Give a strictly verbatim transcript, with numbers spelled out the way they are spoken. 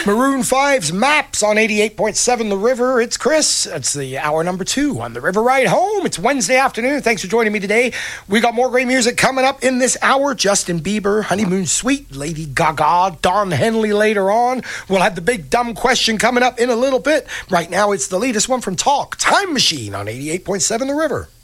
Maroon five's Maps on eighty-eight point seven The River. It's Chris. It's the hour number two on The River Ride Home. It's Wednesday afternoon. Thanks for joining me today. We got more great music coming up in this hour. Justin Bieber, Honeymoon Suite, Lady Gaga, Don Henley later on. We'll have the big dumb question coming up in a little bit. Right now, it's the latest one from Talk, Time Machine on eighty-eight point seven The River.